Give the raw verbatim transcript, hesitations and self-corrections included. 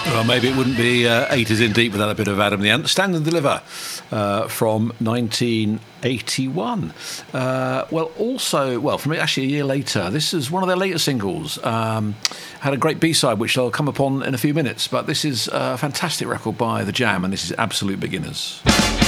Well, maybe it wouldn't be uh, eight is in deep without a bit of Adam the Ant. Stand and Deliver uh, from nineteen eighty-one. Uh, well, also, well, from actually a year later, this is one of their later singles. Um, had a great B-side, which I'll come upon in a few minutes. But this is a fantastic record by The Jam, and this is Absolute Beginners.